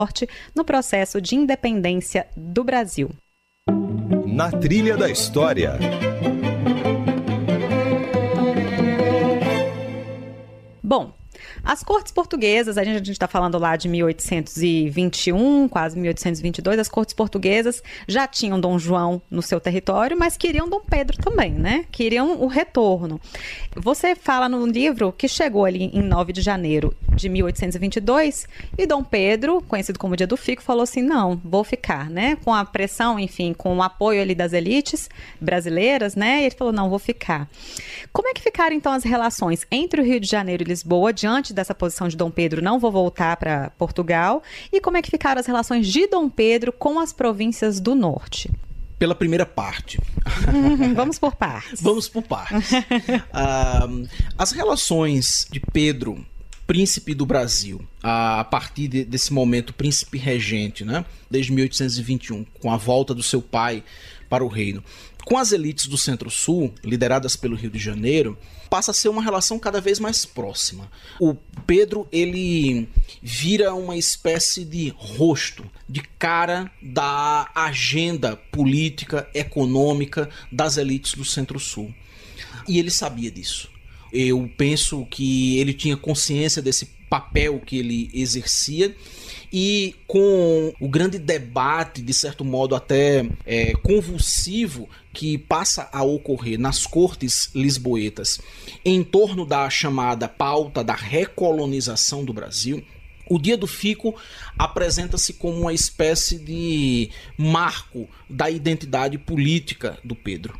Norte no processo de independência do Brasil. Na trilha da história. Bom, as cortes portuguesas, a gente está falando lá de 1821, quase 1822, as cortes portuguesas já tinham Dom João no seu território, mas queriam Dom Pedro também, né? Queriam o retorno. Você fala no livro que chegou ali em 9 de janeiro de 1822 e Dom Pedro, conhecido como Dia do Fico, falou assim, não, vou ficar, né? Com a pressão, enfim, com o apoio ali das elites brasileiras, né? E ele falou, não, vou ficar. Como é que ficaram então as relações entre o Rio de Janeiro e Lisboa diante dessa posição de Dom Pedro, não vou voltar para Portugal? E como é que ficaram as relações de Dom Pedro com as províncias do norte? Pela primeira parte. Vamos por partes. Vamos por partes. As relações de Pedro, príncipe do Brasil, a partir desse momento, príncipe regente, né? Desde 1821, com a volta do seu pai para o reino, com as elites do Centro-Sul, lideradas pelo Rio de Janeiro, passa a ser uma relação cada vez mais próxima. O Pedro, ele vira uma espécie de rosto, de cara da agenda política, econômica das elites do Centro-Sul. E ele sabia disso. Eu penso que ele tinha consciência desse papel que ele exercia, e com o grande debate, de certo modo até convulsivo, que passa a ocorrer nas cortes lisboetas em torno da chamada pauta da recolonização do Brasil, o Dia do Fico apresenta-se como uma espécie de marco da identidade política do Pedro,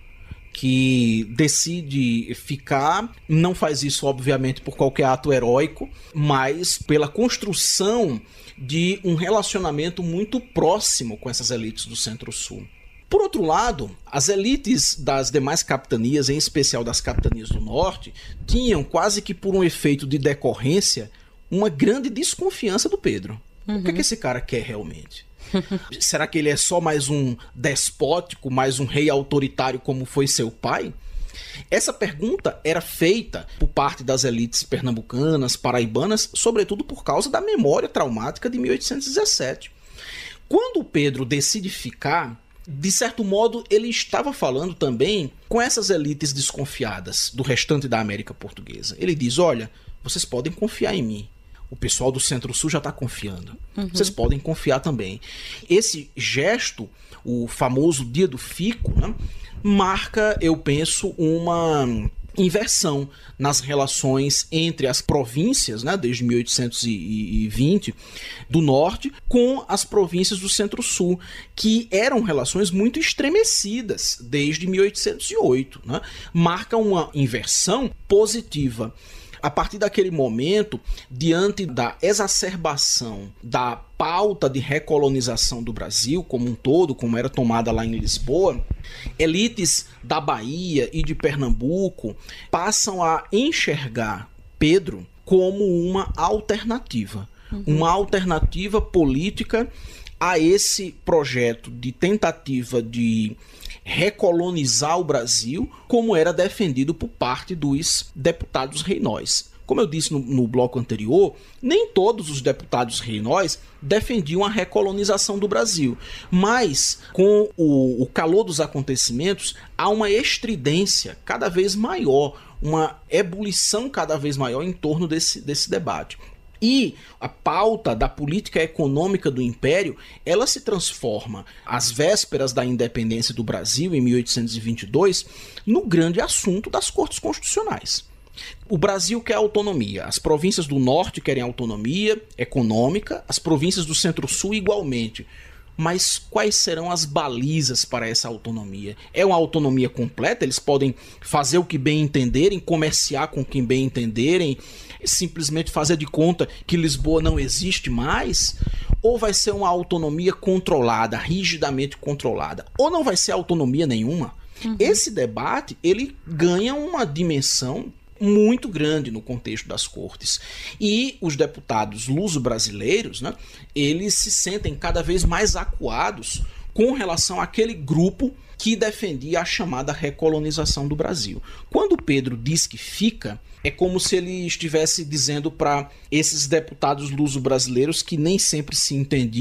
que decide ficar, não faz isso obviamente por qualquer ato heróico, mas pela construção de um relacionamento muito próximo com essas elites do Centro-Sul. Por outro lado, as elites das demais capitanias, em especial das capitanias do Norte, tinham quase que por um efeito de decorrência uma grande desconfiança do Pedro. O que é que esse cara quer realmente? Será que ele é só mais um despótico, mais um rei autoritário como foi seu pai? Essa pergunta era feita por parte das elites pernambucanas, paraibanas, sobretudo por causa da memória traumática de 1817. Quando o Pedro decide ficar, de certo modo, ele estava falando também com essas elites desconfiadas do restante da América Portuguesa. Ele diz, olha, vocês podem confiar em mim. O pessoal do Centro-Sul já está confiando. Vocês podem confiar também. Esse gesto, o famoso Dia do Fico, né, marca, eu penso, uma inversão nas relações entre as províncias, né, desde 1820, do Norte, com as províncias do Centro-Sul, que eram relações muito estremecidas desde 1808. Né? Marca uma inversão positiva. A partir daquele momento, diante da exacerbação da pauta de recolonização do Brasil como um todo, como era tomada lá em Lisboa, elites da Bahia e de Pernambuco passam a enxergar Pedro como uma alternativa política a esse projeto de tentativa de recolonizar o Brasil, como era defendido por parte dos deputados reinóis. Como eu disse no bloco anterior, nem todos os deputados reinóis defendiam a recolonização do Brasil, mas com o calor dos acontecimentos há uma estridência cada vez maior, uma ebulição cada vez maior em torno desse debate. E a pauta da política econômica do Império, ela se transforma, às vésperas da independência do Brasil, em 1822, no grande assunto das cortes constitucionais. O Brasil quer autonomia, as províncias do Norte querem autonomia econômica, as províncias do Centro-Sul igualmente. Mas quais serão as balizas para essa autonomia? É uma autonomia completa? Eles podem fazer o que bem entenderem, comerciar com quem bem entenderem, simplesmente fazer de conta que Lisboa não existe mais? Ou vai ser uma autonomia controlada, rigidamente controlada? Ou não vai ser autonomia nenhuma? Esse debate, ele ganha uma dimensão muito grande no contexto das cortes. E os deputados luso-brasileiros, né, eles se sentem cada vez mais acuados com relação àquele grupo que defendia a chamada recolonização do Brasil. Quando Pedro diz que fica, é como se ele estivesse dizendo para esses deputados luso-brasileiros que nem sempre se entendiam